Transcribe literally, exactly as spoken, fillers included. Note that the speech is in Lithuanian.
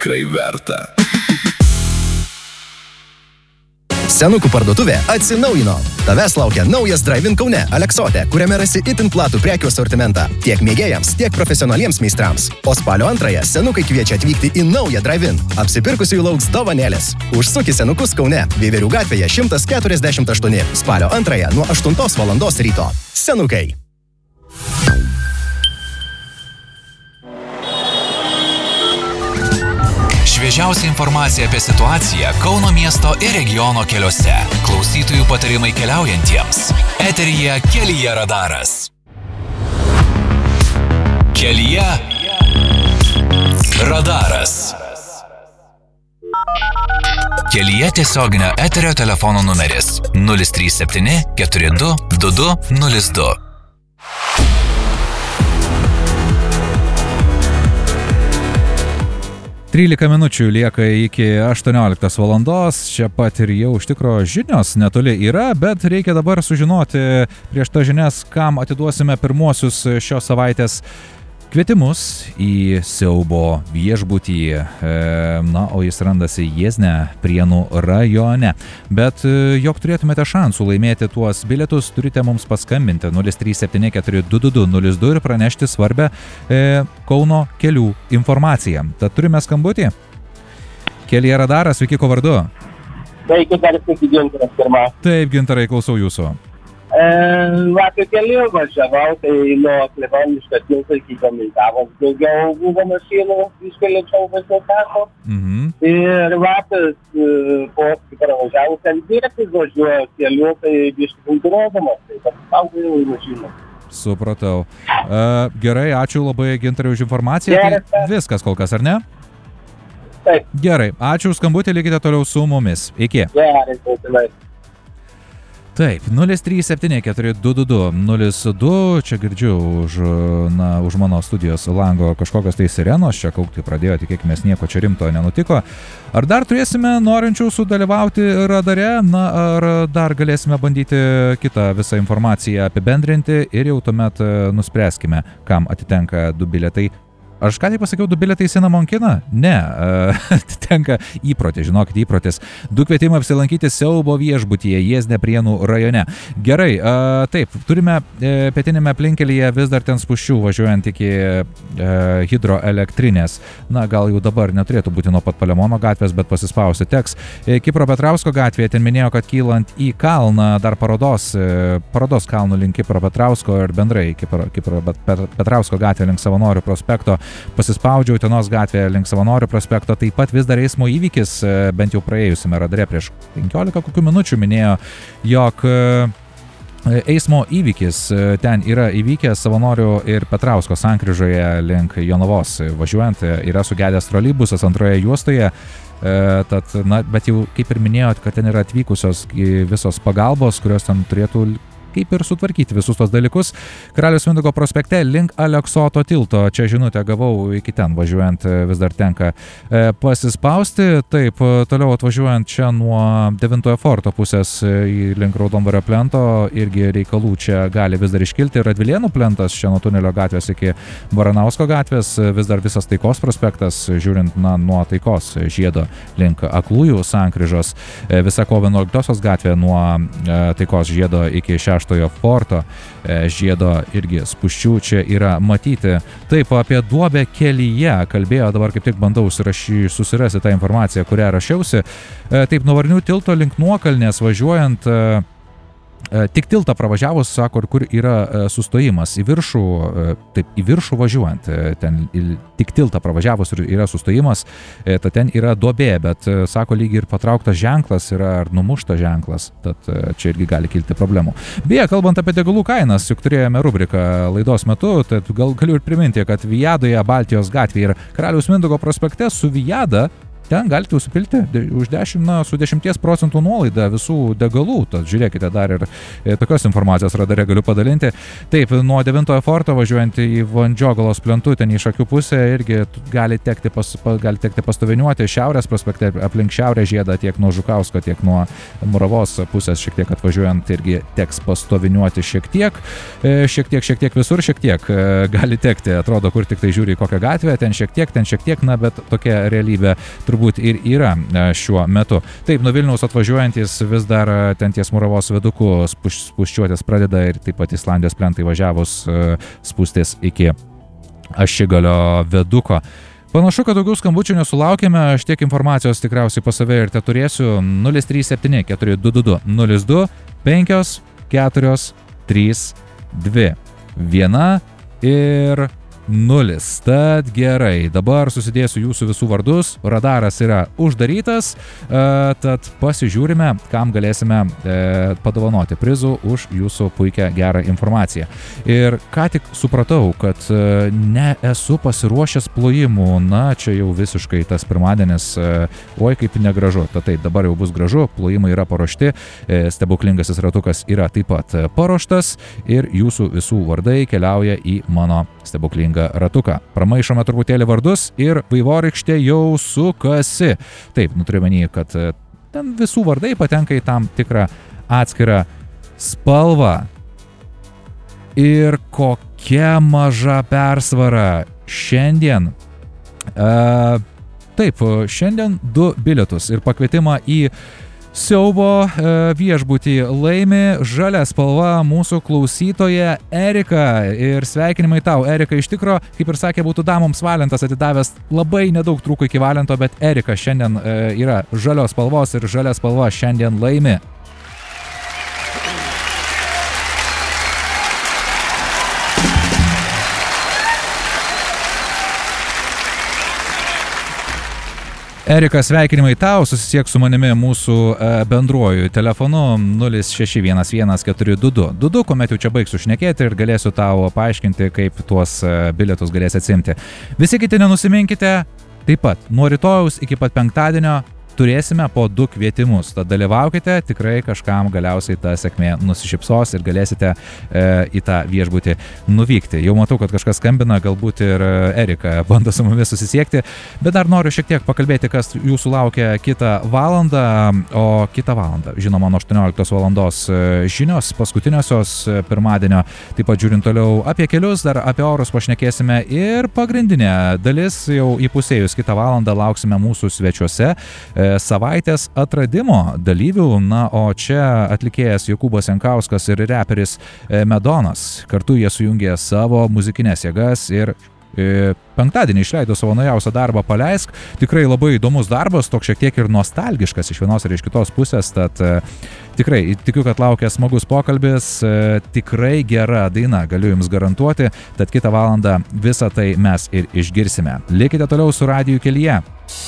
tikrai verta. Senukų parduotuvė atsinaujino. Tavęs laukia naujas Drive-in Kaune, Aleksote, kuriame rasi itin platų prekių asortimentą tiek mėgėjams, tiek profesionaliems meistrams. O spalio antrąją senukai kviečia atvykti į naują Drive-in. Apsipirkusiųjų lauks dovanėlės. Užsuk į Senukus Kaune, Veiverių gatvėje šimtas keturiasdešimt aštuoni. Spalio antrąją nuo aštuntos valandos ryto. Senukai. Šviežiausia informacija apie situaciją Kauno miesto ir regiono keliuose. Klausytojų patarimai keliaujantiems. Eteryje Kelyje radaras. Kelyje radaras. Kelyje tiesioginio eterio telefono numeris nulis trys septyni keturi du du du nulis du. trylika minučių lieka iki aštuonioliktos valandos, čia pat ir jau iš tikro žinios netoli yra, bet reikia dabar sužinoti prieš tas žinias, kam atiduosime pirmuosius šios savaitės kvietimus į siaubo viešbutį, na, o jis randasi Jiezne, Prienų rajone. Bet jog turėtumėte šansų laimėti tuos bilietus, turite mums paskambinti nulis trys septyni keturi du du du nulis du ir pranešti svarbę e, Kauno kelių informaciją. Tad turime skambutį. Kelyje radaras, sveiki, ko vardu? Sveiki, dar sveiki, Gintaras pirma. Taip, Gintarai, klausau jūsų. E, vakar keliu važiavau, tai nuo Klevoniško tilto iki Gamintavos daugiau buvo mašinų iškeliačiau važiuotako. Mhm. Ir vakar po pravažiavus ten direktai važiuoju keliu, tai biškai kultūrodamas, tai pasisaugojau į mašiną. Supratau. E, gerai, ačiū labai, Gintarai, už informaciją. Gerai, tai viskas kol kas, ar ne? Taip. Gerai, ačiū už skambutį, likite toliau su mumis. Iki. Gerai, būtinai. Taip, nulis trys septyni keturi du du du nulis du, čia girdžiu už, na, už mano studijos lango kažkokios tai sirenos, čia kaukti pradėjo, tikėkime, nieko čia rimto nenutiko. Ar dar turėsime norinčių sudalyvauti radare, na, ar dar galėsime bandyti kitą visą informaciją apibendrinti ir jau tuomet nuspręskime, kam atitenka du bilietai. Aš ką tai pasakiau, du bilietai į Cinnamon kiną? Ne, atitenka įprotė, žinokit, įprotis. Du kvietimai apsilankyti siaubo viešbutyje Jiezne, Prienų rajone. Gerai, a, taip, turime e, pietinėme aplinkelyje vis dar ten spūsčių važiuojant iki e, hidroelektrinės. Na, gal jau dabar neturėtų būti nuo pat Palemono gatvės, bet pasispausti teks. E, Kipro Petrausko gatvėje ten minėjo, kad kylant į kalną dar parodos, e, parodos kalnų link Kipro Petrausko ir bendrai Kipro, Kipro Petrausko gatvė link Savanorių prospekto. Pasispaudžiau Utenos gatvėje link Savanorių prospekto, taip pat vis dar eismo įvykis, bent jau praėjusiame radare prieš penkiolika kokių minučių minėjo, jog eismo įvykis ten yra įvykęs Savanorių ir Petrausko sankryžoje link Jonavos važiuojant, yra sugedęs troleibusas antroje juostoje. Tad, na, bet jau kaip ir minėjot, kad ten yra atvykusios visos pagalbos, kurios ten turėtų kaip ir sutvarkyti visus tos dalykus. Karaliaus Mindaugo prospekte link Aleksoto tilto, čia žinutę gavau, iki ten važiuojant vis dar tenka e, pasispausti. Taip, toliau atvažiuojant čia nuo devintojo forto pusės į link Raudondvario plento, irgi reikalų čia gali vis dar iškilti. Radvilėnų plentas čia nuo Tunelio gatvės iki Baranausko gatvės, vis dar visas Taikos prospektas, žiūrint na, nuo Taikos žiedo link Aklųjų sankryžos, e, visa kovo vienuoliktosios gatvė nuo e, Taikos žiedo iki šešto forto žiedo irgi spūsčių čia yra matyti. Taip, apie duobę kelyje kalbėjo, dabar kaip tik bandau susirasti tą informaciją, kurią rašiausi. Taip, nuo Varnių tilto link Nuokalnės važiuojant, tik tiltą pravažiavus, sako, kur yra sustojimas į viršų, taip, į viršų važiuojant, ten tik tiltą pravažiavus yra sustojimas, tad ten yra duobė, bet, sako, lygiai ir patrauktas ženklas yra, ar numuštas ženklas, tad čia irgi gali kilti problemų. Beje, kalbant apie degalų kainas, juk turėjome rubriką laidos metu, tad gal galiu ir priminti, kad Vijadoje Baltijos gatvėje ir Karaliaus Mindaugo prospekte su Vijada ten galite užsipilti už dešimt, na, su dešimties procentų nuolaida visų degalų. Tad žiūrėkite, dar ir tokios informacijos radare galiu padalinti. Taip, nuo devintojo forto važiuojant į Vandžiogalos plentu, ten į Šakių pusę, irgi gali tekti, pas, gali tekti pastoviniuoti Šiaurės prospekte, aplink Šiaurės žiedą, tiek nuo Žukausko, tiek nuo Muravos pusės šiek tiek atvažiuojant irgi teks pastoviniuoti šiek tiek. Šiek tiek, šiek tiek visur, šiek tiek gali tekti. Atrodo, kur tik tai žiūri į kokią gatvę, ten šiek tiek, ten šiek tiek, na, bet tokia realybė turbūt ir yra šiuo metu. Taip, nuo Vilniaus atvažiuojantis vis dar ten ties Muravos viaduku spūsčiuotis pradeda ir taip pat Islandijos plentai važiavus spūstis iki Ašigalio viaduko. Panašu, kad daugiau skambučių nesulaukėme, aš tiek informacijos tikriausiai pas save ir te turėsiu. Nulis trys septyni keturi du du du nulis du penki keturi trys dvi viena ir nulis. Tad gerai, dabar susidėsiu jūsų visų vardus, radaras yra uždarytas, e, tad pasižiūrime, kam galėsime e, padovanoti prizų už jūsų puikią gerą informaciją. Ir ką tik supratau, kad e, neesu pasiruošęs plojimų, na, čia jau visiškai tas pirmadienis, e, oi kaip negražu, tad taip, dabar jau bus gražu, plojimai yra paruošti, e, stebuklingasis ratukas yra taip pat paruoštas ir jūsų visų vardai keliauja į mano stebuklingą ratuką. Pramaišome truputėlį vardus ir vaivorykštė jau sukasi. Taip, nuturiu menį, kad ten visų vardai patenka į tam tikrą atskirą spalvą. Ir kokia maža persvara šiandien. E, taip, šiandien du bilietus ir pakvietimą į Siaubo viešbutį laimi žalia spalva mūsų klausytoja Erika. Ir sveikinimai tau, Erika. Iš tikro, kaip ir sakė, būtų damoms Valentas atidavęs, labai nedaug trūko iki Valento, bet Erika šiandien yra žalios spalvos ir žalia spalva šiandien laimi. Erika, sveikinimai tau, susisiek su manimi mūsų bendruoju telefonu nulis šeši vienas vienas keturi du du du du, kuomet jau čia baigsiu šnekėti ir galėsiu tau paaiškinti, kaip tuos bilietus galėsi atsimti. Visi kiti nenusiminkite, taip pat nuo rytojaus iki pat penktadienio turėsime po du kvietimus, tad dalyvaukite, tikrai kažkam galiausiai ta sėkmė nusišypsos ir galėsite e, į tą viešbutį nuvykti. Jau matau, kad kažkas skambina, galbūt ir Erika bando su mumis susisiekti, bet dar noriu šiek tiek pakalbėti, kas jūsų laukia kitą valandą, o kitą valandą, žinoma, nuo aštuonioliktos valandos žinios, paskutiniosios pirmadienio, taip pat žiūrint toliau apie kelius, dar apie orus pašnekėsime ir pagrindinė dalis jau įpusėjus kitą valandą lauksime mūsų svečiuose savaitės atradimo dalyvių, na, o čia atlikėjas Jokūbas Jankauskas ir reperis Medonas. Kartu jie sujungė savo muzikinės jėgas ir e, penktadienį išleido savo naujausią darbą Paleisk. Tikrai labai įdomus darbas, toks šiek tiek ir nostalgiškas iš vienos ir iš kitos pusės, tad e, tikrai tikiu, kad laukia smagus pokalbis, e, tikrai gera daina, galiu jums garantuoti, tad kitą valandą visą tai mes ir išgirsime. Likite toliau su Radiju kelyje.